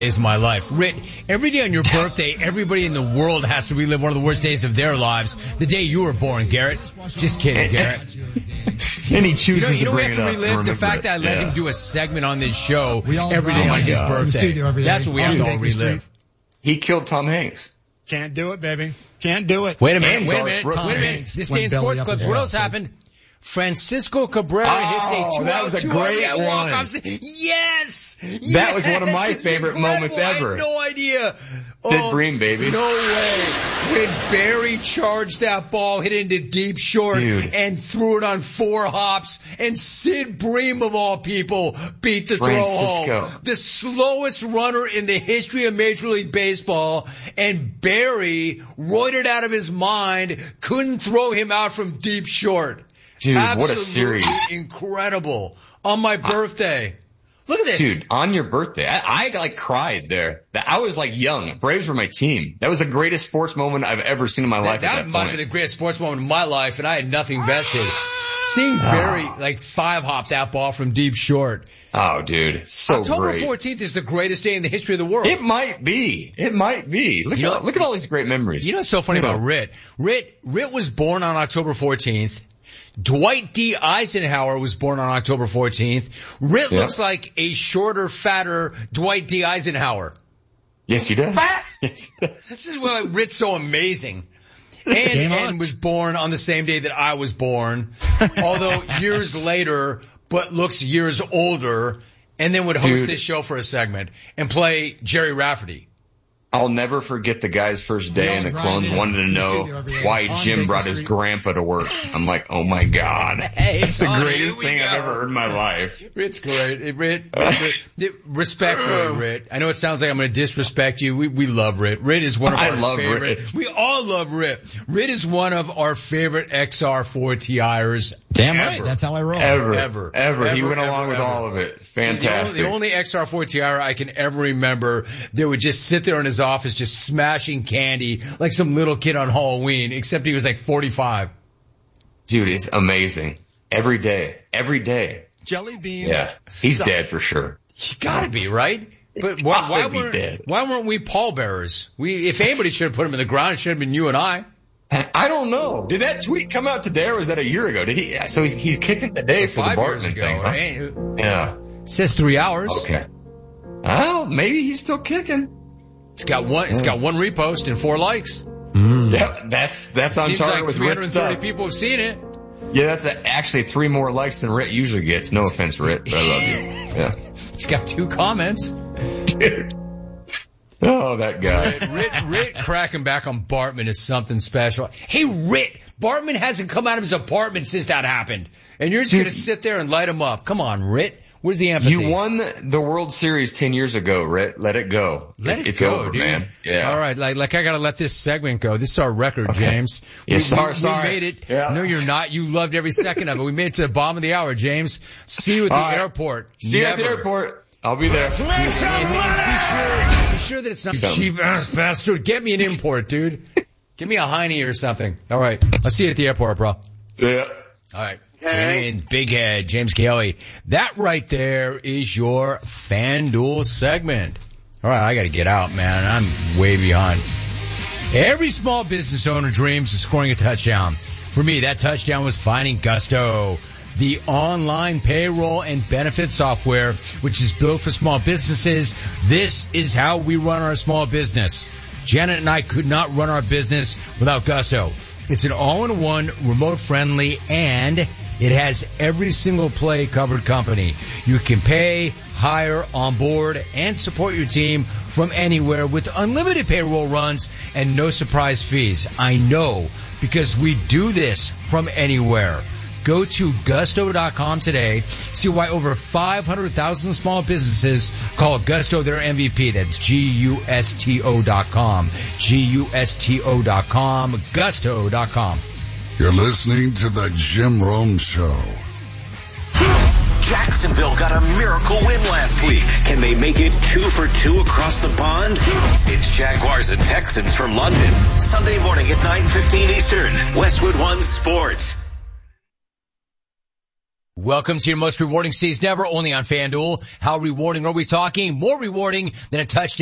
Is my life. Rit, every day on your birthday, everybody in the world has to relive one of the worst days of their lives. The day you were born, Garrett. Just kidding, Garrett. And he chooses you know to we bring have to relive the fact that I let him do a segment on this show every day on his birthday. That's what we have to all relive. He killed Tom Hanks. Can't do it, baby. Can't do it. Wait a minute. This day in sports clips, what else happened? Francisco Cabrera hits a 2-out. That was a great one. Yes! That was one of my favorite moments ever. I had no idea. Sid Bream, baby. No way. When Barry charged that ball, hit into deep short, and threw it on 4 hops, and Sid Bream, of all people, beat the throw home. The slowest runner in the history of Major League Baseball, and Barry roided out of his mind, couldn't throw him out from deep short. Dude, absolutely what a series. Incredible. On my birthday. Look at this. Dude, on your birthday. I like cried there. I was like young. Braves were my team. That was the greatest sports moment I've ever seen in my life. That might be the greatest sports moment of my life, and I had nothing vested. Seeing Barry like 5-hop that ball from deep short. Oh, dude. So October great. 14th is the greatest day in the history of the world. It might be. Look at all these great memories. You know what's so funny about Rit? Rit was born on October 14th. Dwight D. Eisenhower was born on October 14th. Rit looks like a shorter, fatter Dwight D. Eisenhower. Yes, he does. This is why Rit's so amazing. And was born on the same day that I was born, although years later, but looks years older, and then would host this show for a segment and play Jerry Rafferty. I'll never forget the guy's first day, and the clones wanted to know why Jim brought his grandpa to work. I'm like, oh my God. It's the greatest thing I've ever heard in my life. Rit's great. Respectfully, Rit. I know it sounds like I'm going to disrespect you. We love Rit. Rit is one of our favorite. Rit. We all love Rit. Rit is one of our favorite XR4 TIers. Damn right. That's how I roll. Ever. He went along with all of it. Fantastic. The only XR4 TIer I can ever remember that would just sit there in his office just smashing candy like some little kid on Halloween, except he was like 45. Dude, it's amazing. Every day. Jelly beans. Yeah, he's dead for sure. He gotta be, right? But why weren't we pallbearers? If anybody should have put him in the ground, it should have been you and I. I don't know. Did that tweet come out today, or was that a year ago? Did he? So he's kicking today for the Bartman thing, huh? Right? Yeah. It says 3 hours. Okay. Well, maybe he's still kicking. It's got one repost and 4 likes. Yeah, that's on target with Rit stuff. 330 people have seen it. Yeah, that's actually 3 more likes than Rit usually gets. No offense, Rit, but I love you. Yeah. It's got 2 comments. Dude. Oh, that guy. Rit cracking back on Bartman is something special. Hey, Rit, Bartman hasn't come out of his apartment since that happened. And you're just going to sit there and light him up. Come on, Rit. Where's the empathy? You won the World Series 10 years ago, Rit. Let it go. It's go, over, dude. Man. Yeah. All right. Like I got to let this segment go. This is our record, James. Yeah, sorry. We made it. Yeah. No, you're not. You loved every second of it. We made it to the bottom of the hour, James. See you at the airport. See you at the airport. I'll be there. Be sure that it's not cheap ass bastard. Get me an import, dude. Give me a Heine or something. All right. I'll see you at the airport, bro. Yeah. All right. Big Head, James Kelly. That right there is your FanDuel segment. All right, I got to get out, man. I'm way behind. Every small business owner dreams of scoring a touchdown. For me, that touchdown was finding Gusto, the online payroll and benefit software, which is built for small businesses. This is how we run our small business. Janet and I could not run our business without Gusto. It's an all-in-one, remote-friendly, and it has every single play covered company. You can pay, hire, onboard, and support your team from anywhere with unlimited payroll runs and no surprise fees. I know, because we do this from anywhere. Go to Gusto.com today. See why over 500,000 small businesses call Gusto their MVP. That's Gusto.com. Gusto.com. Gusto.com. You're listening to the Jim Rome Show. Jacksonville got a miracle win last week. Can they make it 2 for 2 across the pond? It's Jaguars and Texans from London. Sunday morning at 9:15 Eastern. Westwood One Sports. Welcome to your most rewarding season ever, only on FanDuel. How rewarding are we talking? More rewarding than a touchdown